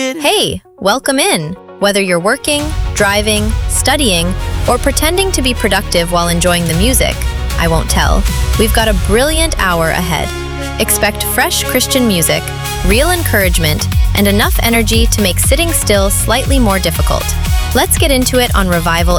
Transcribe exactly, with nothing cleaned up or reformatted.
it. Hey, welcome in. Whether you're working, driving, studying, or pretending to be productive while enjoying the music, I won't tell, we've got a brilliant hour ahead. Expect fresh Christian music, real encouragement, and enough energy to make sitting still slightly more difficult. Let's get into it on Revival